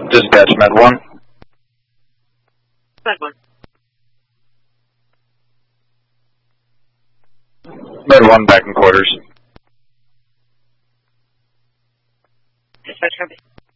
Dispatch Med 1. Med 1. Med 1 back in quarters. Dispatch copy.